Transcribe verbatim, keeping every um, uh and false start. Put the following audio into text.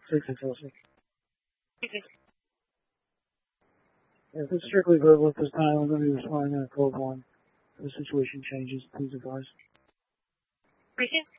six six oh six. Okay. If it's strictly verbal at this time, I'm going to be responding in a code one. If the situation changes, please advise. Appreciate it.